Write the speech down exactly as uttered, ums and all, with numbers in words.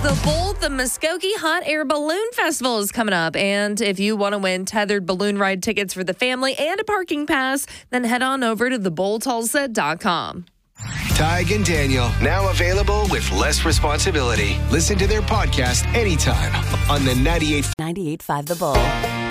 The Bowl, the Muskogee Hot Air Balloon Festival is coming up. And if you want to win tethered balloon ride tickets for the family and a parking pass, then head on over to the bowl tulsa dot com. Tig and Daniel, now available with less responsibility. Listen to their podcast anytime on the ninety-eight ninety-eight point five The Bull.